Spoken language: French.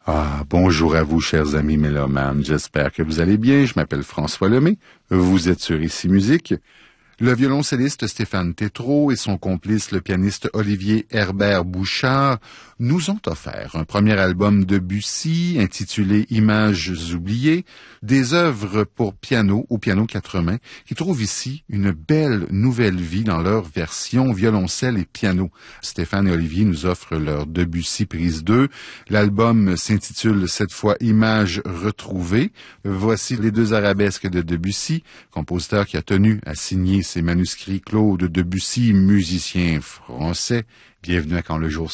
Bonjour à vous, chers amis mélomanes. J'espère que vous allez bien. Je m'appelle François Lemay. Vous êtes sur Ici Musique. Le violoncelliste Stéphane Tétrault et son complice, le pianiste Olivier Herbert Bouchard, nous ont offert un premier album de Debussy intitulé Images oubliées, des œuvres pour piano au piano quatre mains, qui trouvent ici une belle nouvelle vie dans leur version violoncelle et piano. Stéphane et Olivier nous offrent leur Debussy prise 2. L'album s'intitule cette fois Images retrouvées. Voici les deux arabesques de Debussy, compositeur qui a tenu à signer ses manuscrits. Claude Debussy, musicien français. Bienvenue à Quand le jour